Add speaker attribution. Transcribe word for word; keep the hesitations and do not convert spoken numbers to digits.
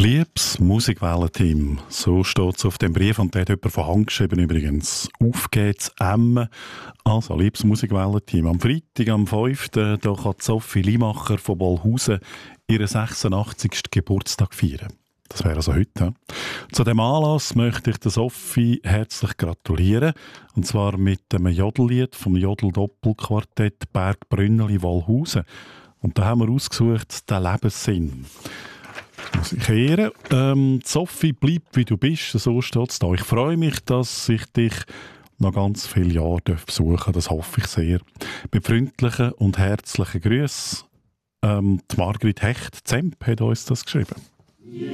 Speaker 1: Liebes Musikwellen-Team, so steht es auf dem Brief und der hat jemand von Hand geschrieben übrigens. Auf geht's, Emmen. Also, liebes Musikwellen-Team, am Freitag, am fünften da kann Sophie Limacher von Wollhausen ihren sechsundachtzigsten Geburtstag feiern. Das wäre also heute. Zu dem Anlass möchte ich der Sophie herzlich gratulieren. Und zwar mit einem Jodellied vom Jodel-Doppelquartett Bergbrünneli Wollhausen. Und da haben wir ausgesucht, den Lebenssinn. Muss ich ehren. Ähm, Sophie, bleib wie du bist, so steht es da. Ich freue mich, dass ich dich noch ganz viele Jahre besuchen darf. Das hoffe ich sehr. Mit freundlichen und herzlichen Grüßen. Ähm, die Margrit Hecht-Zemp hat uns das geschrieben.